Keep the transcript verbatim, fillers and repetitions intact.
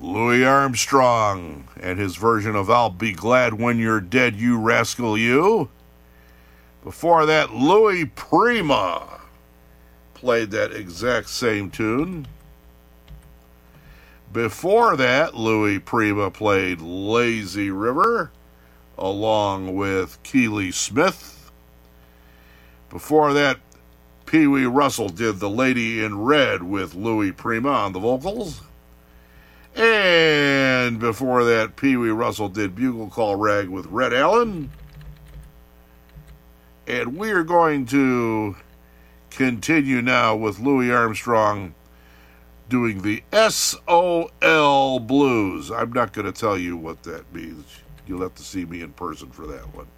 Louis Armstrong and his version of I'll Be Glad When You're Dead, You Rascal You. Before that, Louis Prima played that exact same tune. Before that, Louis Prima played Lazy River along with Keely Smith. Before that, Pee Wee Russell did The Lady in Red with Louis Prima on the vocals. And before that, Pee Wee Russell did Bugle Call Rag with Red Allen. And we are going to continue now with Louis Armstrong doing the S O L Blues. I'm not going to tell you what that means. You'll have to see me in person for that one.